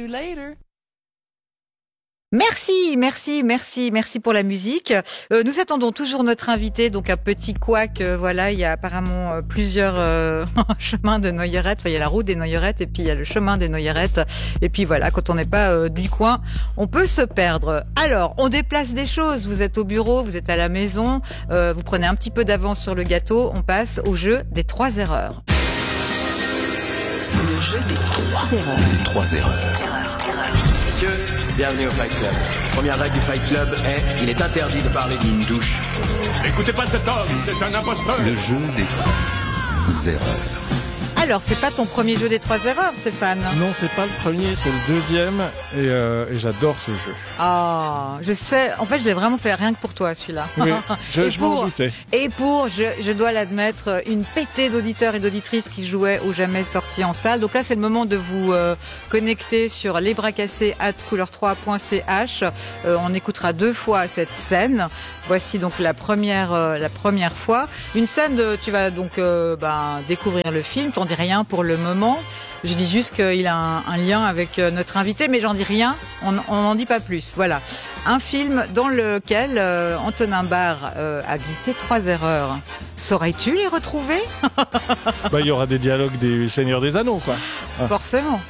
later. Merci pour la musique. Nous attendons toujours notre invité, donc un petit couac. Voilà, il y a apparemment plusieurs chemins de Noyerette. Enfin, il y a la route des Noyerettes et puis il y a le chemin des Noyerettes. Et puis voilà, quand on n'est pas du coin, on peut se perdre. Alors, on déplace des choses. Vous êtes au bureau, vous êtes à la maison, vous prenez un petit peu d'avance sur le gâteau. On passe au jeu des 3 erreurs. Le jeu des 3 erreurs. 3 erreurs. Messieurs, bienvenue au Fight Club. Première règle du Fight Club est il est interdit de parler d'une douche. N'écoutez pas cet homme, c'est un imposteur. Le jeu des 3 erreurs. Alors, c'est pas ton premier jeu des 3 erreurs, Stéphane? Non, c'est pas le premier, c'est le deuxième, et j'adore ce jeu. Ah, je sais. En fait, je l'ai vraiment fait rien que pour toi, celui-là. Oui, je m'en doutais. Et je dois l'admettre, une pétée d'auditeurs et d'auditrices qui jouaient ou jamais sortis en salle. Donc là, c'est le moment de vous connecter sur lesbracassés@couleur3.ch. On écoutera 2 fois cette scène. Voici donc la première fois. Une scène, tu vas donc découvrir le film. T'en dis rien pour le moment. Je dis juste qu'il a un lien avec notre invité, mais j'en dis rien. On n'en dit pas plus. Voilà. Un film dans lequel Antonin Barre a glissé 3 erreurs. Saurais-tu les retrouver? Il y aura des dialogues des Seigneurs des Anneaux, quoi. Forcément.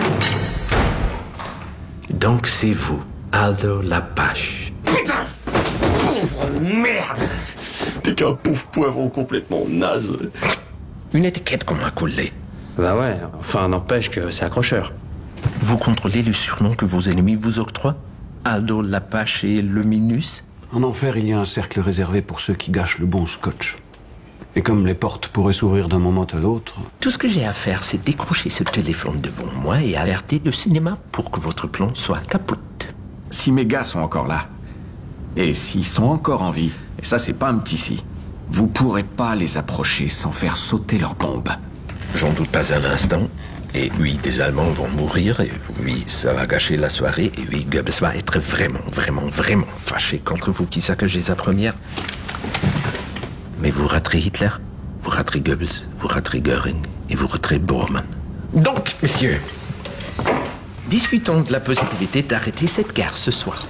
Donc c'est vous, Aldo Lapache. Putain! Pauvre merde! T'es qu'un pouf poivron complètement naze. Une étiquette qu'on m'a collée. Bah ouais, enfin n'empêche que c'est accrocheur. Vous contrôlez le surnom que vos ennemis vous octroient? Aldo Lapache et Luminus? En enfer, il y a un cercle réservé pour ceux qui gâchent le bon scotch. Et comme les portes pourraient s'ouvrir d'un moment à l'autre... Tout ce que j'ai à faire, c'est décrocher ce téléphone devant moi et alerter le cinéma pour que votre plan soit capote. Si mes gars sont encore là, et s'ils sont encore en vie, et ça c'est pas un petit si, vous pourrez pas les approcher sans faire sauter leur bombe. J'en doute pas un instant. Et oui, des Allemands vont mourir, et oui, ça va gâcher la soirée, et oui, Goebbels va être vraiment fâché contre vous qui saccagez sa première. Mais vous raterez Hitler, vous raterez Goebbels, vous raterez Göring, et vous raterez Bormann. Donc, messieurs, discutons de la possibilité d'arrêter cette guerre ce soir.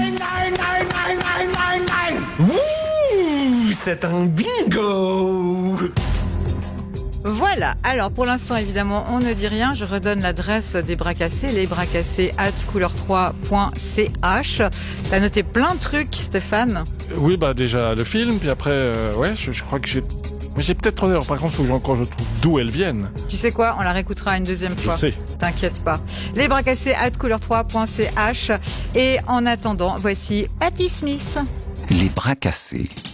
Ouh, c'est un bingo! Voilà. Alors, pour l'instant, évidemment, on ne dit rien. Je redonne l'adresse des Bracassés, lesbracassés@couleur3.ch. T'as noté plein de trucs, Stéphane? Oui, déjà le film, puis après, je crois que j'ai... Mais j'ai peut-être 3 erreurs, par contre, faut que je trouve d'où elles viennent. Tu sais quoi? On la réécoutera une deuxième fois. Je sais. T'inquiète pas. Lesbracassés@couleur3.ch. Et en attendant, voici Patti Smith. Les Bracassés.